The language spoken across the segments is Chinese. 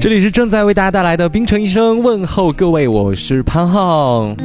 这里是正在为大家带来的冰城医生问候各位，我是潘浩。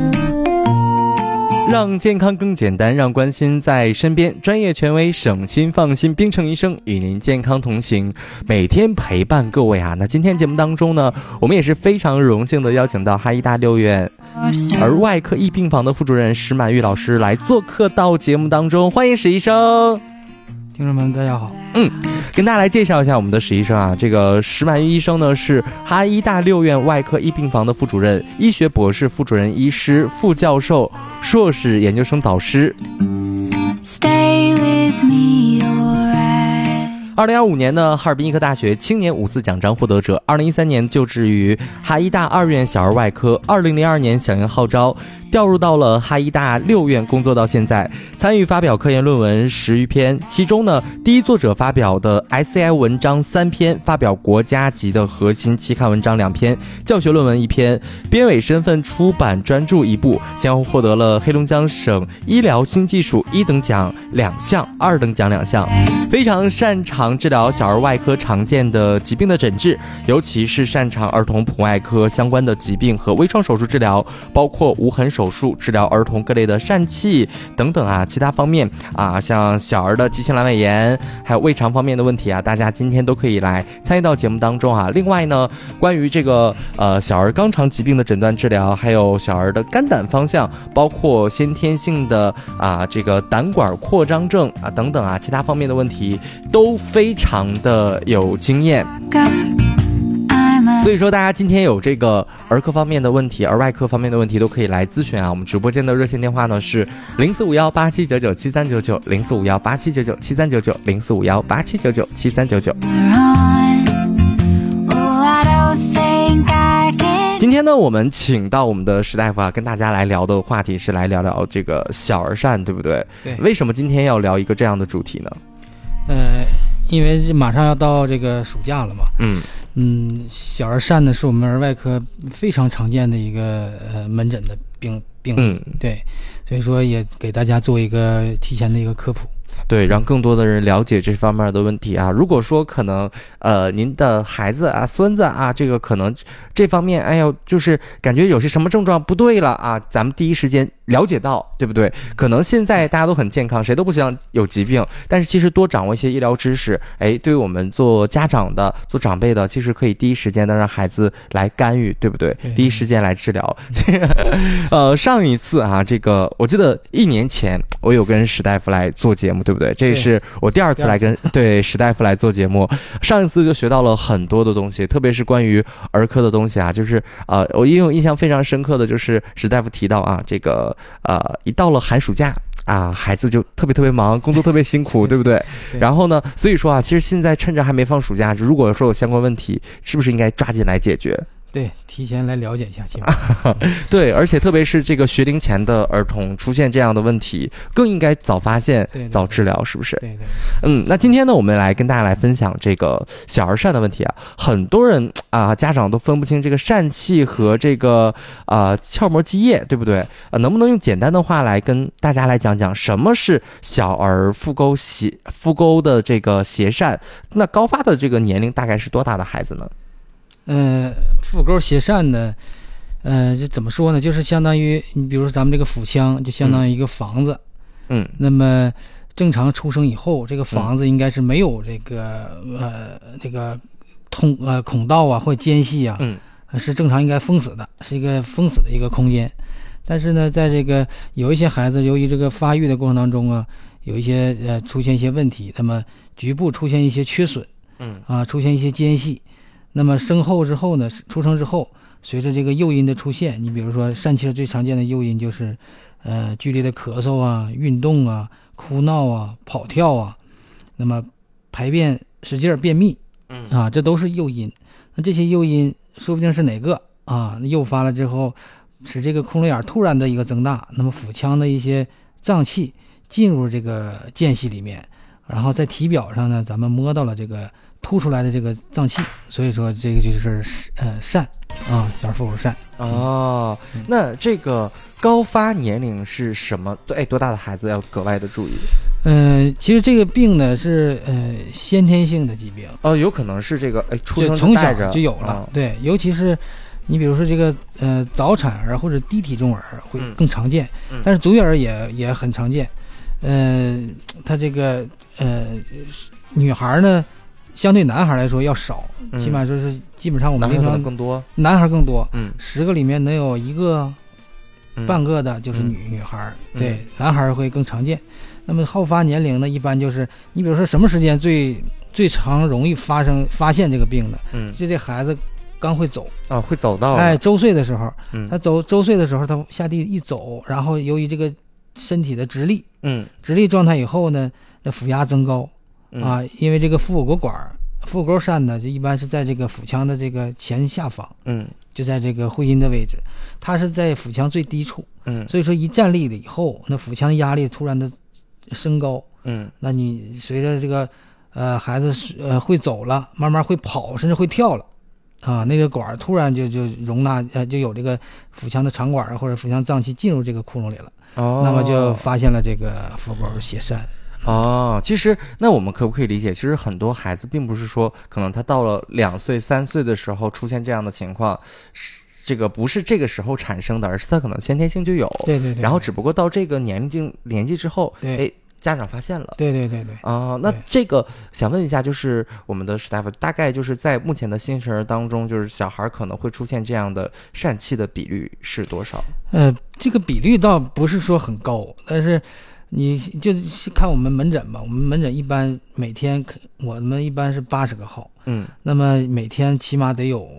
让健康更简单，让关心在身边，专业权威，省心放心，冰城医生与您健康同行，每天陪伴各位啊。那今天节目当中呢，我们也是非常荣幸的邀请到哈医大六院儿外科一病房的副主任石满玉老师来做客到节目当中，欢迎石医生。 听众们大家好。 跟大家来介绍一下我们的石医生啊，这个石满玉医生呢是哈医大六院外科一病房的副主任、医学博士、副主任医师、副教授、硕士研究生导师。Stay with me, alright。2025年呢，哈尔滨医科大学青年5次奖章获得者，2013年就职于哈医大2院小儿外科，2002年响应号召调入到了哈医大6院工作到现在，参与发表科研论文10余篇，其中呢，第一作者发表的 SCI 文章3篇，发表国家级的核心期刊文章2篇，教学论文1篇，编委身份出版专著1部，先后获得了黑龙江省医疗新技术1等奖2项，2等奖2项，非常擅长治疗小儿外科常见的疾病的诊治，尤其是擅长儿童普外科相关的疾病和微创手术治疗，包括无痕手术治疗儿童各类的疝气等等啊，其他方面啊，像小儿的急性阑尾炎，还有胃肠方面的问题啊，大家今天都可以来参与到节目当中啊。另外呢，关于这个小儿肛肠疾病的诊断治疗，还有小儿的肝胆方向，包括先天性的这个胆管扩张症啊等等啊，其他方面的问题都非常的有经验。所以说大家今天有这个儿科方面的问题，儿外科方面的问题都可以来咨询啊。我们直播间的热线电话呢是045187997399，045187997399，045187997399。今天呢，我们请到我们的石大夫啊，跟大家来聊的话题是来聊聊这个小儿疝，对不对？ 对。 为什么今天要聊一个这样的主题呢？ 因为马上要到这个暑假了嘛。小儿疝呢是我们儿外科非常常见的一个门诊的病例。对，所以说也给大家做一个提前的一个科普。 对，让更多的人了解这方面的问题啊。如果说可能您的孩子啊、孙子啊，这个可能这方面就是感觉有些什么症状不对了啊，咱们第一时间了解到，对不对？可能现在大家都很健康，谁都不想有疾病，但是其实多掌握一些医疗知识，对于我们做家长的、做长辈的，其实可以第一时间的让孩子来干预，对不对？第一时间来治疗。上一次啊，这个我记得1年前我有跟石大夫来做节目，对不对？这是我第2次来跟石大夫来做节目。上一次就学到了很多的东西，特别是关于儿科的东西啊，就是我也有印象非常深刻的就是石大夫提到啊，这个一到了寒暑假啊，孩子就特别忙，工作特别辛苦，对不对？然后呢，所以说啊，其实现在趁着还没放暑假，如果说有相关问题，是不是应该抓紧来解决？ 对，提前来了解一下情况。对，而且特别是这个学龄前的儿童出现这样的问题，更应该早发现、早治疗，是不是？ 对。 那今天呢，我们来跟大家来分享这个小儿疝的问题啊。很多人家长都分不清这个疝气和这个鞘膜积液，对不对？能不能用简单的话来跟大家来讲讲什么是小儿腹沟的这个斜疝？那高发的这个年龄大概是多大的孩子呢？ 腹沟斜疝呢，这怎么说呢？就是相当于你比如说咱们这个腹腔就相当于一个房子。那么正常出生以后，这个房子应该是没有这个孔道啊或间隙啊，是正常应该封死的，是一个封死的一个空间。但是呢，在这个有一些孩子由于这个发育的过程当中啊，有一些出现一些问题，那么局部出现一些缺损，出现一些间隙。那么生后之后呢，出生之后，随着这个诱因的出现，你比如说疝气最常见的诱因就是剧烈的咳嗽啊、运动啊、哭闹啊、跑跳啊，那么排便使劲便秘这都是诱因。那这些诱因说不定是哪个诱发了之后，使这个空窿眼突然的一个增大，那么腹腔的一些脏器进入这个间隙里面，然后在体表上呢，咱们摸到了这个凸出来的这个脏器，所以说这个就是疝小儿腹沟疝。 那这个高发年龄是什么？多大的孩子要格外的注意？ 其实这个病呢是先天性的疾病。 有可能是这个出生从带着小就有了。对，尤其是你比如说这个早产儿或者低体重儿会更常见，但是足月儿也很常见。他这个女孩呢，相对男孩来说要少，起码说是基本上我们男孩可能更多， 男孩更多，10个里面能有1个半个的就是女孩，对，男孩会更常见。那么好发年龄呢，一般就是你比如说什么时间最常容易发现这个病的，就这孩子刚会走会走到周岁的时候，他周岁的时候他下地一走，然后由于这个身体的直立状态以后呢，那腹压增高因为这个腹股沟疝呢，就一般是在这个腹腔的这个前下方，就在这个会阴的位置，它是在腹腔最低处，所以说一站立了以后，那腹腔压力突然的升高，那你随着这个孩子会走了，慢慢会跑，甚至会跳了那个管突然就容纳就有这个腹腔的肠管或者腹腔脏器进入这个窟窿里了，那么就发现了这个腹沟血疝。 其实那我们可不可以理解，其实很多孩子并不是说可能他到了2岁3岁的时候出现这样的情况，这个不是这个时候产生的，而是他可能先天性就有， 对， 然后只不过到这个年纪之后，家长发现了， 对那这个想问一下，就是我们的史大夫，大概就是在目前的新生儿当中，就是小孩可能会出现这样的疝气的比率是多少？ 这个比率倒不是说很高，但是你就看我们门诊吧，我们门诊一般每天我们一般是80个号，那么每天起码得有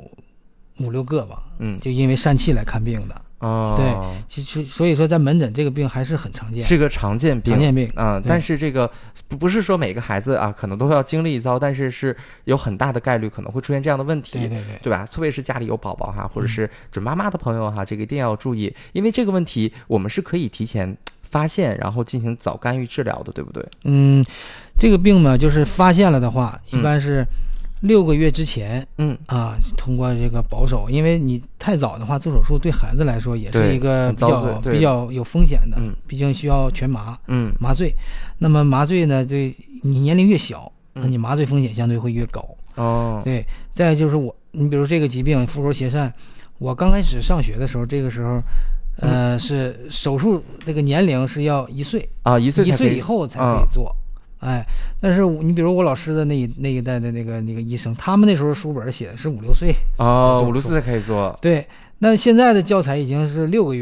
5、6个吧，就因为疝气来看病的。对，其实所以说在门诊这个病还是很常见， 是个常见病，但是这个不是说每个孩子可能都要经历一遭，但是是有很大的概率可能会出现这样的问题，对吧？特别是家里有宝宝或者是准妈妈的朋友这个一定要注意，因为这个问题我们是可以提前发现，然后进行早干预治疗的，对不对？ 这个病呢，就是发现了的话，一般是6个月之前，通过这个保守，因为你太早的话做手术对孩子来说也是一个比较有风险的，毕竟需要全麻，麻醉。那么麻醉呢，对你年龄越小，那你麻醉风险相对会越高。对。再就是你比如这个疾病腹沟血疝，我刚开始上学的时候，这个时候，是手术这个年龄是要1岁 ，1岁以后才可以做。但是你比如我老师的那一代的那个医生，他们那时候书本写的是5、6岁 ，5、6岁才可以做。 对，那现在的教材已经是6个月。